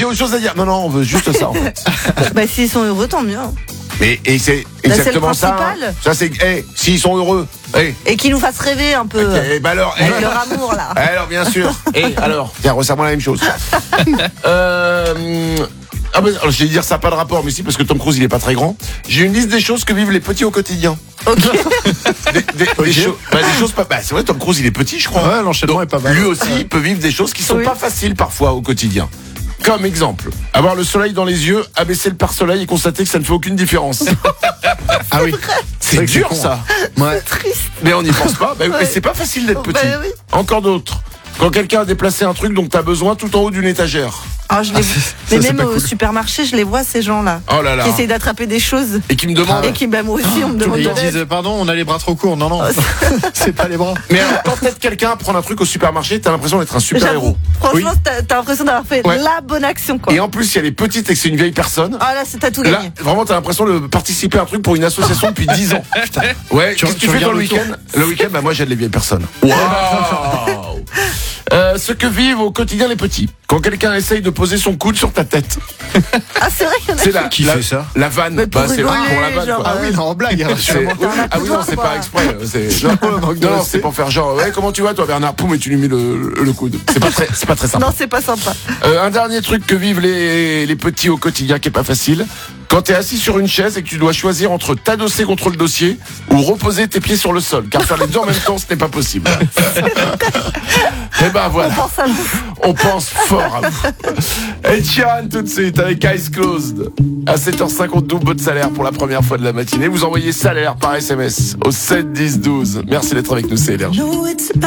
j'ai autre chose à dire. Non, on veut juste ça en fait. Bah s'ils sont heureux, tant mieux. Mais et c'est exactement c'est le ça. principal. Ça c'est, s'ils sont heureux. Et qu'ils nous fassent rêver un peu. Et bah alors, Avec leur amour là. alors bien sûr. Et alors, tiens, resserre-moi la même chose. Alors, je vais dire ça n'a pas de rapport, mais si, parce que Tom Cruise il est pas très grand. J'ai une liste des choses que vivent les petits au quotidien. Ok. Des choses pas. Bah, c'est vrai, Tom Cruise il est petit, je crois. Ouais, l'enchaînement est pas mal. Lui aussi, il peut vivre des choses qui sont pas faciles parfois au quotidien. Comme exemple, avoir le soleil dans les yeux, abaisser le pare-soleil et constater que ça ne fait aucune différence. Ah oui. C'est dur ça. Ouais. Triste. Mais on n'y pense pas. Bah, mais c'est pas facile d'être petit. Bah oui. Encore d'autres. Quand quelqu'un a déplacé un truc dont tu as besoin tout en haut d'une étagère. Ah, je les vois. Mais même au supermarché, je les vois ces gens-là. Oh là là. Qui essayent d'attraper des choses. Et qui me demandent. Et qui, bah moi aussi, on me demande Et de ils disent pardon, on a les bras trop courts. Non, c'est pas les bras. Mais alors, quand t'aides quelqu'un à prendre un truc au supermarché, t'as l'impression d'être un super-héros. Franchement, t'as l'impression d'avoir fait la bonne action, quoi. Et en plus, si elle est petite et que c'est une vieille personne. Ah là, t'as tout Là, gagné. vraiment, t'as l'impression de participer à un truc pour une association depuis 10 ans. Putain. Ouais, qu'est-ce que tu fais dans le week-end? Le week-end, bah moi j'aide les vieilles personnes. Waouh. Ce que vivent au quotidien les petits. Quand quelqu'un essaye de poser son coude sur ta tête. Ah, c'est vrai qu'il y en a C'est là. Qui fait ça? La vanne. Mais pour c'est rigoler, pour la vanne, genre, quoi. Ah oui, non, en blague. Hein, Ah oui, non, c'est pas exprès. Non, c'est pour faire genre, ouais, comment tu vas, toi, Bernard? Poum, et tu lui mets le coude. C'est pas très sympa. Non, c'est pas sympa. Un dernier truc que vivent les petits au quotidien qui est pas facile. Quand t'es assis sur une chaise et que tu dois choisir entre t'adosser contre le dossier ou reposer tes pieds sur le sol. Car faire les deux en même temps, ce n'est pas possible. Et ben voilà. On pense à vous. On pense fort à vous. Et Sheeran tout de suite avec Eyes Closed. À 7h50, double votre salaire pour la première fois de la matinée. Vous envoyez salaire par SMS au 7 10 12. Merci d'être avec nous, c'est Énergie.